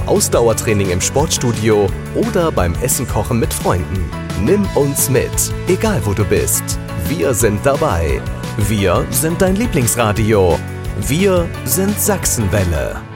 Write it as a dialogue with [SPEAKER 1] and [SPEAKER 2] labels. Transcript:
[SPEAKER 1] Ausdauertraining im Sportstudio oder beim Essen kochen mit Freunden. Nimm uns mit, egal wo du bist. Wir sind dabei. Wir sind dein Lieblingsradio. Wir sind Sachsenwelle.